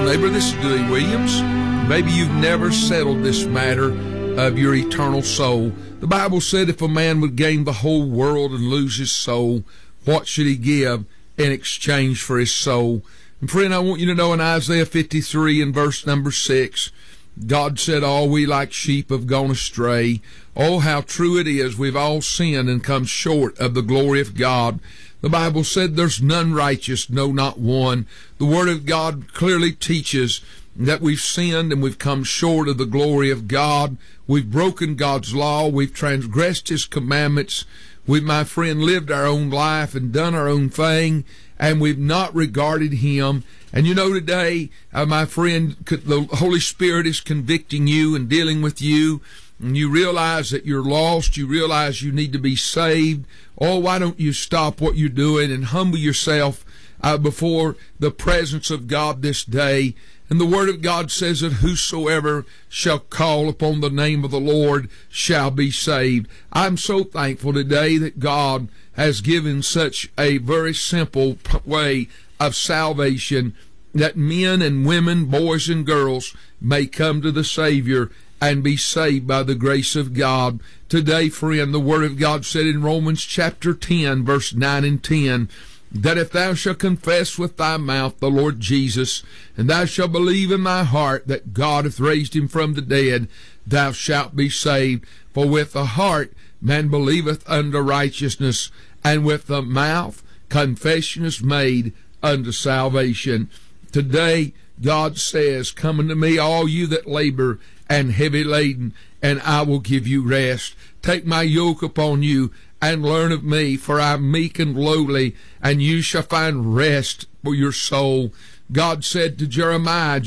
neighbor, this is Dewey Williams. Maybe you've never settled this matter of your eternal soul. The Bible said if a man would gain the whole world and lose his soul, what should he give in exchange for his soul? And friend, I want you to know in Isaiah 53 and verse number 6, God said, all we like sheep have gone astray. Oh, how true it is. We've all sinned and come short of the glory of God. The Bible said there's none righteous, no, not one. The Word of God clearly teaches that we've sinned and we've come short of the glory of God. We've broken God's law. We've transgressed His commandments. We've, my friend, lived our own life and done our own thing, and we've not regarded Him. And you know, today, my friend, the Holy Spirit is convicting you and dealing with you, and you realize that you're lost. You realize you need to be saved. Oh, why don't you stop what you're doing and humble yourself before the presence of God this day? And the Word of God says that whosoever shall call upon the name of the Lord shall be saved. I'm so thankful today that God has given such a very simple way of salvation that men and women, boys and girls may come to the Savior and be saved by the grace of God. Today, friend, the Word of God said in Romans chapter 10, verse 9 and 10, that if thou shalt confess with thy mouth the Lord Jesus, and thou shalt believe in thy heart that God hath raised him from the dead, thou shalt be saved. For with the heart man believeth unto righteousness, and with the mouth confession is made unto salvation. Today, God says, come unto me, all you that labor and heavy laden, and I will give you rest. Take my yoke upon you, and learn of me, for I am meek and lowly, and you shall find rest for your soul. God said to Jeremiah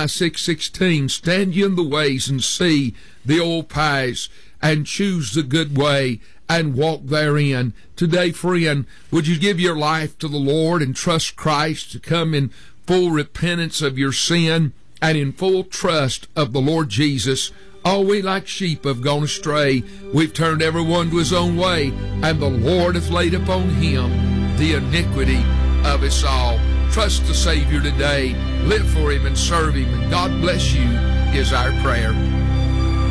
6:16, stand ye in the ways and see the old paths, and choose the good way, and walk therein. Today, friend, would you give your life to the Lord and trust Christ to come in full repentance of your sin and in full trust of the Lord Jesus? All we like sheep have gone astray. We've turned everyone to his own way, and the Lord hath laid upon him the iniquity of us all. Trust the Savior today. Live for him and serve him, and God bless you is our prayer.